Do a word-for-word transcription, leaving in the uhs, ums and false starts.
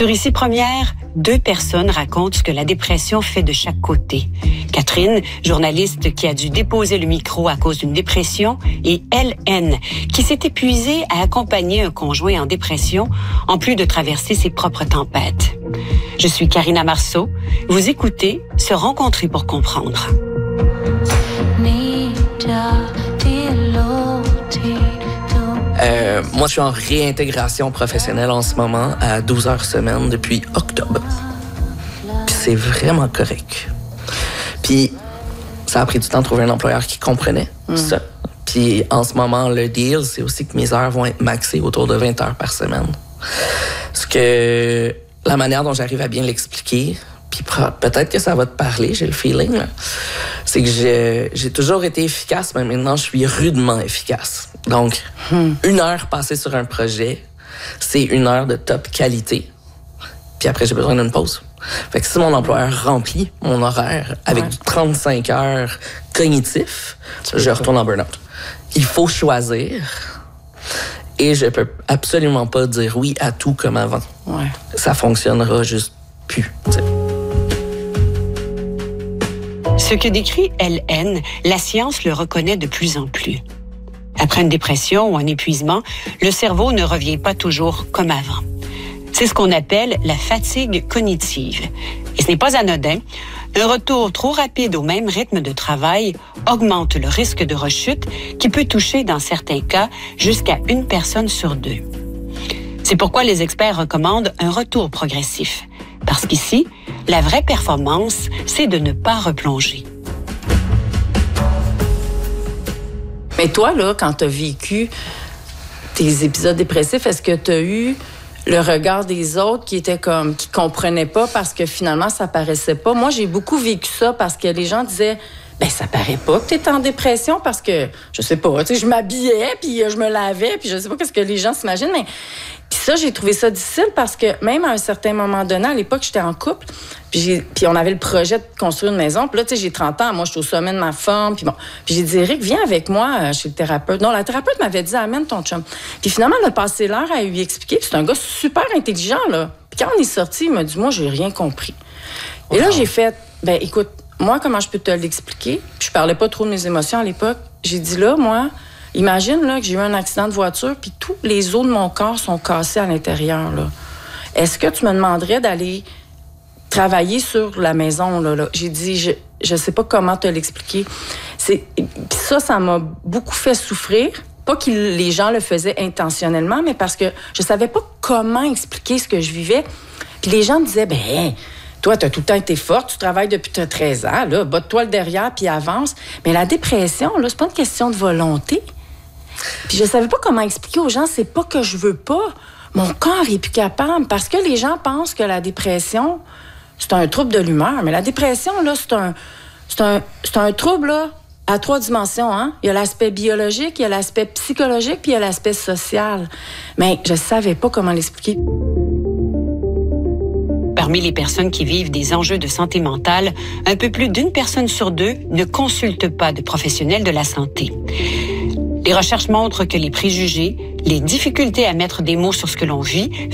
Sur Ici Première, deux personnes racontent ce que la dépression fait de chaque côté. Catherine, journaliste qui a dû déposer le micro à cause d'une dépression, et L N, qui s'est épuisée à accompagner un conjoint en dépression, en plus de traverser ses propres tempêtes. Je suis Karina Marceau. Vous écoutez Se rencontrer pour comprendre. Euh, moi, je suis en réintégration professionnelle en ce moment à douze heures semaine depuis octobre. Puis c'est vraiment correct. Puis ça a pris du temps de trouver un employeur qui comprenait mm. ça. Puis en ce moment, le deal, c'est aussi que mes heures vont être maxées autour de vingt heures par semaine. Parce que la manière dont j'arrive à bien l'expliquer, puis peut-être que ça va te parler, j'ai le feeling, là, c'est que j'ai, j'ai toujours été efficace, mais maintenant, je suis rudement efficace. Donc, hmm. une heure passée sur un projet, c'est une heure de top qualité. Puis après, j'ai besoin d'une pause. Fait que si mon employeur remplit mon horaire avec ouais. du trente-cinq heures cognitif, je retourne en burn-out. Il faut choisir et je peux absolument pas dire oui à tout comme avant. Ouais. Ça fonctionnera juste plus, t'sais. Ce que décrit L N, la science le reconnaît de plus en plus. Après une dépression ou un épuisement, le cerveau ne revient pas toujours comme avant. C'est ce qu'on appelle la fatigue cognitive. Et ce n'est pas anodin. Un retour trop rapide au même rythme de travail augmente le risque de rechute qui peut toucher, dans certains cas, jusqu'à une personne sur deux. C'est pourquoi les experts recommandent un retour progressif. Parce qu'ici, la vraie performance, c'est de ne pas replonger. Mais toi, là, quand tu as vécu tes épisodes dépressifs, est-ce que tu as eu le regard des autres qui étaient comme, qui comprenaient pas parce que finalement, ça paraissait pas? Moi, j'ai beaucoup vécu ça parce que les gens disaient, ben ça paraît pas que tu es en dépression parce que, je sais pas, tu sais, je m'habillais, puis je me lavais, puis je sais pas qu'est-ce que les gens s'imaginent, mais puis ça, j'ai trouvé ça difficile parce que même à un certain moment donné, à l'époque, j'étais en couple, puis, j'ai, puis on avait le projet de construire une maison. Puis là, tu sais, j'ai trente ans, moi, je suis au sommet de ma forme. Puis bon, puis j'ai dit, Eric, viens avec moi chez le thérapeute. Non, la thérapeute m'avait dit, amène ton chum. Puis finalement, elle a passé l'heure à lui expliquer. Puis c'est un gars super intelligent, là. Puis quand on est sortis, il m'a dit, moi, j'ai rien compris. Et là, j'ai fait, ben écoute, moi, comment je peux te l'expliquer? Puis je parlais pas trop de mes émotions à l'époque. J'ai dit, là, moi, imagine là, que j'ai eu un accident de voiture, puis tous les os de mon corps sont cassés à l'intérieur, là. Est-ce que tu me demanderais d'aller travailler sur la maison, là, là? J'ai dit, je, je sais pas comment te l'expliquer. C'est, puis ça, ça m'a beaucoup fait souffrir. Pas que les gens le faisaient intentionnellement, mais parce que je savais pas comment expliquer ce que je vivais. Puis les gens me disaient, ben, toi, t'as tout le temps été forte, tu travailles depuis t'as treize ans, là, botte-toi le derrière, puis avance. Mais la dépression, là, c'est pas une question de volonté. Puis je savais pas comment expliquer aux gens, c'est pas que je veux pas. Mon corps est plus capable. Parce que les gens pensent que la dépression, c'est un trouble de l'humeur. Mais la dépression, là, c'est un, c'est un, c'est un trouble, là, à trois dimensions, hein. Il y a l'aspect biologique, il y a l'aspect psychologique, puis il y a l'aspect social. Mais je savais pas comment l'expliquer. Parmi les personnes qui vivent des enjeux de santé mentale, un peu plus d'une personne sur deux ne consulte pas de professionnels de la santé. Les recherches montrent que les préjugés, les difficultés à mettre des mots sur ce que l'on vit,